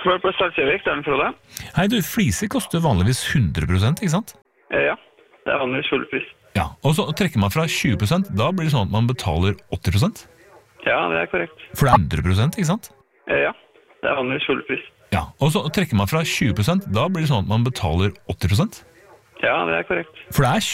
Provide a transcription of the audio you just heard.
Var på Stalkjøvik, det er den, Frode? Hei du, fliser koster vanligvis 100%, ikke sant? Ja, det er vanligvis fullpris. Ja, og så trekker man fra 20%, da blir det sånn at man betaler 80%. Ja, det er korrekt. For det er 100%, ikke sant? Ja, det er vanligvis fullpris. Ja, og så trekker man fra 20%, da blir det sånn at man betaler 80%. Ja, det er korrekt. For det er